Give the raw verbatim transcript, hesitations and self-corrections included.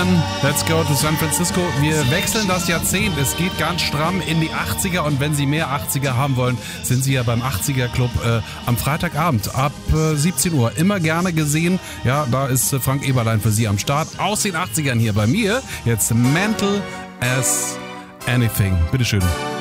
Let's go to San Francisco. Wir wechseln das Jahrzehnt. Es geht ganz stramm in die achtziger und wenn Sie mehr achtziger haben wollen, sind Sie ja beim achtziger Club äh, am Freitagabend ab äh, siebzehn Uhr. Immer gerne gesehen. Ja, da ist äh, Frank Eberlein für Sie am Start. Aus den achtzigern hier bei mir. Jetzt Mental as Anything. Bitteschön.